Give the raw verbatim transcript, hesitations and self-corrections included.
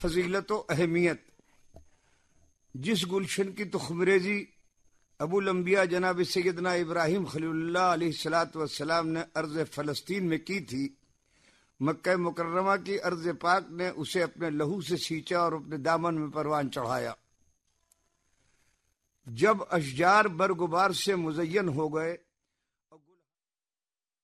फजीलत व अहमियत। जिस गुलशन की तुखमरेजी अबुल अंबिया जनाब सैयदना इब्राहिम खलीलुल्लाह अलैहिस्सलातु वस्सलाम ने अर्ज़ फ़लस्तीन में की थी, मक्का मुकर्रमा की अर्ज़ पाक ने उसे अपने लहू से सींचा और अपने दामन में परवान चढ़ाया। जब अशजार बरगुबार से मुज़य्यन हो गए